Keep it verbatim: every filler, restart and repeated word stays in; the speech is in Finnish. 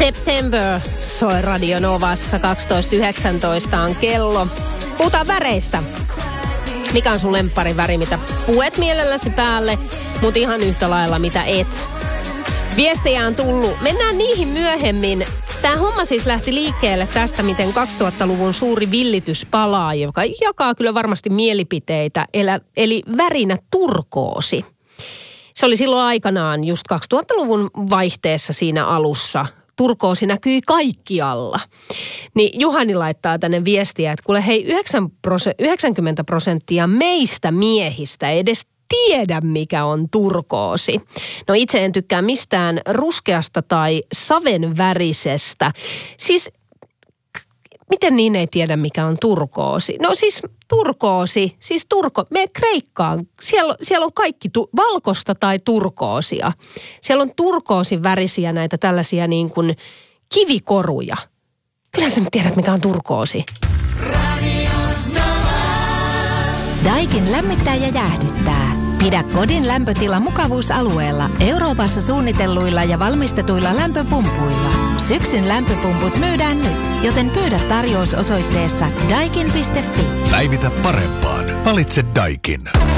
September soi Radio Novassa. kaksitoista yhdeksäntoista on kello. Puhutaan väreistä. Mikä on sun lemppariväri, mitä puet mielelläsi päälle, mutta ihan yhtä lailla mitä et. Viestejä on tullut. Mennään niihin myöhemmin. Tämä homma siis lähti liikkeelle tästä, miten kaksituhattaluvun suuri villitys palaa, joka jakaa kyllä varmasti mielipiteitä, eli värinä turkoosi. Se oli silloin aikanaan just kaksituhattaluvun vaihteessa siinä alussa. Turkoosi näkyi kaikkialla. Niin Juhani laittaa tänne viestiä, että kuule hei yhdeksänkymmentä prosenttia meistä miehistä edes tiedä, mikä on turkoosi. No itse en tykkää mistään ruskeasta tai savenvärisestä. Siis miten niin ei tiedä, mikä on turkoosi? No siis turkoosi, siis turko, me Kreikkaan, siellä, siellä on kaikki tu, valkosta tai turkoosia. Siellä on turkoosin värisiä näitä tällaisia niin kuin kivikoruja. Kyllä sä nyt tiedät, mikä on turkoosi. Daikin lämmittää ja jäähdyttää. Pidä kodin lämpötila mukavuusalueella Euroopassa suunnitelluilla ja valmistetuilla lämpöpumpuilla. Syksyn lämpöpumput myydään nyt, joten pyydä tarjous osoitteessa daikin piste fi. Päivitä parempaan. Valitse Daikin.